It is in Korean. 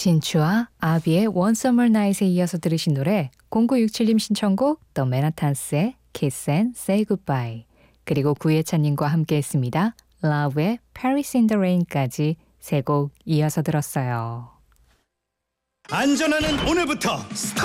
진추와 아비의 One Summer Night에 이어서 들으신 노래 0967님 신청곡 The Manhattans의 Kiss and Say Goodbye 그리고 구예찬님과 함께했습니다. Love의 Paris in the Rain까지 세 곡 이어서 들었어요. 안전하는 오늘부터